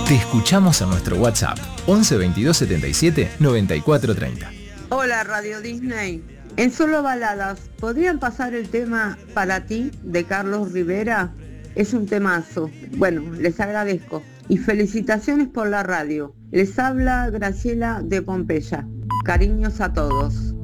Te escuchamos en nuestro WhatsApp 11 22 77 94 30. Hola Radio Disney. En Solo Baladas, ¿podrían pasar el tema Para ti de Carlos Rivera? Es un temazo. Bueno, les agradezco. Y felicitaciones por la radio. Les habla Graciela de Pompeya. Cariños a todos.